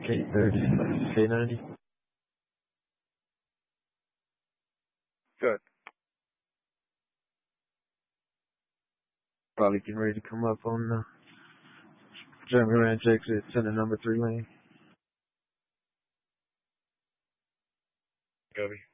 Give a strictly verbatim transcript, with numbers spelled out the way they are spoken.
K thirty, K ninety. Good. Probably getting ready to come up on the Jeremy Ranch exit to the number three lane. Copy.